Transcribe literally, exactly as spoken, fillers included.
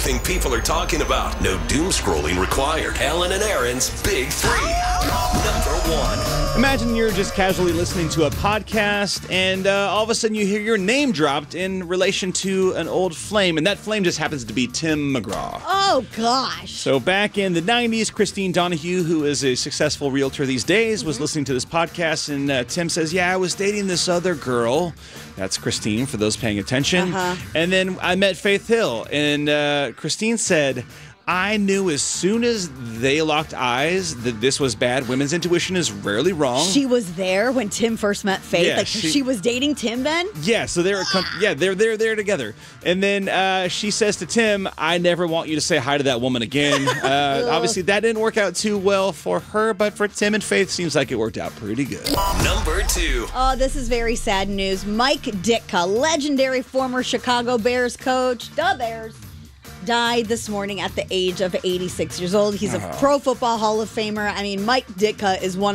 everything people are talking about. No doom scrolling required. Ellen and Aaron's Big Three. Number one. Imagine you're just casually listening to a podcast and uh, all of a sudden you hear your name dropped in relation to an old flame, and that flame just happens to be Tim McGraw. Oh, gosh. So back in the nineties, Christine Donahue, who is a successful realtor these days, mm-hmm. was listening to this podcast, and uh, Tim says, yeah, I was dating this other girl. That's Christine, for those paying attention. Uh-huh. And then I met Faith Hill, and uh, Christine said, I knew as soon as they locked eyes that this was bad. Women's intuition is rarely wrong. She was there when Tim first met Faith. Yeah, like she, she was dating Tim then? Yeah, so they're yeah, they're they're there together. And then uh, she says to Tim, I never want you to say hi to that woman again. Uh, obviously that didn't work out too well for her, but for Tim and Faith seems like it worked out pretty good. Number two. Oh, this is very sad news. Mike Ditka, legendary former Chicago Bears coach, the Bears, died this morning at the age of eighty-six years old. He's a Oh. Pro Football Hall of Famer. I mean, Mike Ditka is one